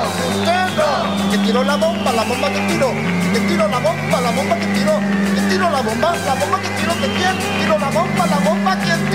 usted no. Que tiro la bomba que tiro. Que tiro la bomba que tiro. Que tiro la bomba que tiro. Que quién tiro la bomba que